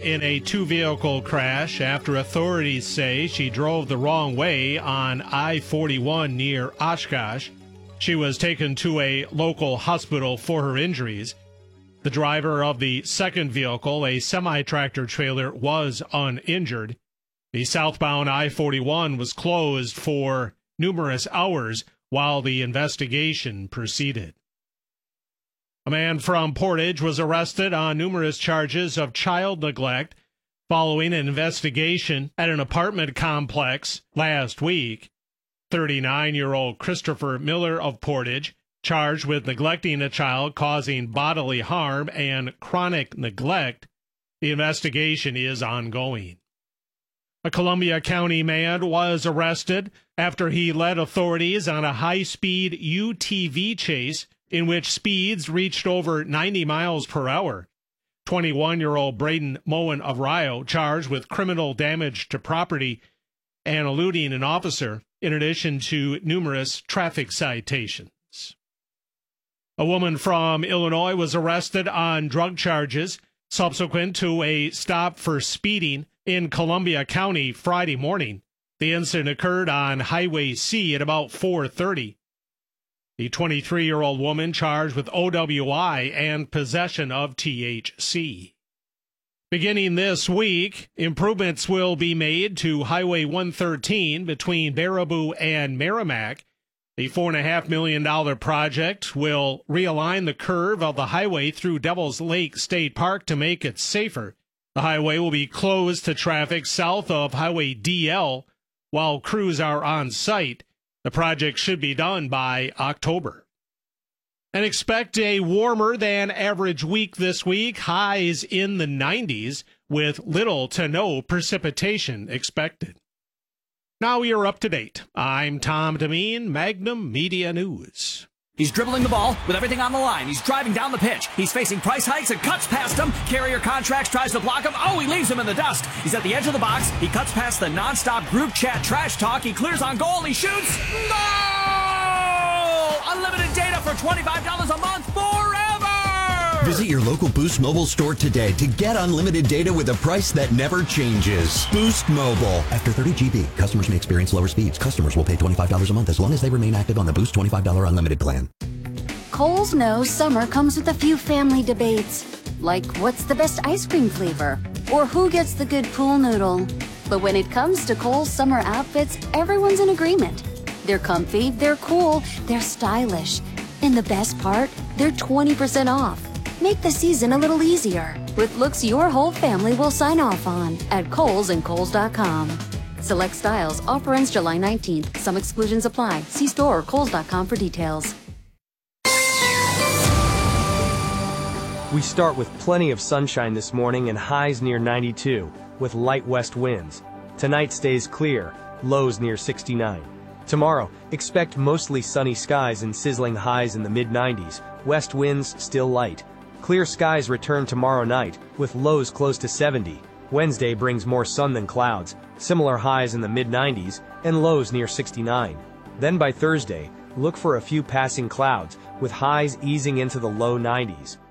in a two-vehicle crash after authorities say she drove the wrong way on I-41 near Oshkosh. She was taken to a local hospital for her injuries. The driver of the second vehicle, a semi-tractor trailer, was uninjured. The southbound I-41 was closed for numerous hours while the investigation proceeded. A man from Portage was arrested on numerous charges of child neglect following an investigation at an apartment complex last week. 39-year-old Christopher Miller of Portage, charged with neglecting a child causing bodily harm and chronic neglect. The investigation is ongoing. A Columbia County man was arrested after he led authorities on a high-speed UTV chase in which speeds reached over 90 miles per hour. 21-year-old Braden Moen of Rio, charged with criminal damage to property and eluding an officer, in addition to numerous traffic citations. A woman from Illinois was arrested on drug charges subsequent to a stop for speeding in Columbia County Friday morning. The incident occurred on Highway C at about 4:30. The 23-year-old woman charged with OWI and possession of THC. Beginning this week, improvements will be made to Highway 113 between Baraboo and Merrimack. The $4.5 million project will realign the curve of the highway through Devil's Lake State Park to make it safer. The highway will be closed to traffic south of Highway DL while crews are on site. The project should be done by October. And expect a warmer than average week this week, highs in the 90s with little to no precipitation expected. Now you're up to date. I'm Tom Demeen, Magnum Media News. He's dribbling the ball with everything on the line. He's driving down the pitch. He's facing price hikes and cuts past him. Carrier Contracts tries to block him. Oh, he leaves him in the dust. He's at the edge of the box. He cuts past the nonstop group chat trash talk. He clears on goal. He shoots. Goal! Unlimited data for $25 a month forever! Visit your local Boost Mobile store today to get unlimited data with a price that never changes. Boost Mobile. After 30 GB, customers may experience lower speeds. Customers will pay $25 a month as long as they remain active on the Boost $25 unlimited plan. Kohl's knows summer comes with a few family debates, like what's the best ice cream flavor, or who gets the good pool noodle. But when it comes to Kohl's summer outfits, everyone's in agreement. They're comfy, they're cool, they're stylish. And the best part, they're 20% off. Make the season a little easier with looks your whole family will sign off on at Kohl's and Kohls.com. Select styles. Offer ends July 19th. Some exclusions apply. See store or Kohls.com for details. We start with plenty of sunshine this morning and highs near 92 with light west winds. Tonight stays clear, lows near 69. Tomorrow, expect mostly sunny skies and sizzling highs in the mid-90s. West winds still light. Clear skies return tomorrow night, with lows close to 70. Wednesday brings more sun than clouds, similar highs in the mid-90s, and lows near 69. Then by Thursday, look for a few passing clouds, with highs easing into the low 90s.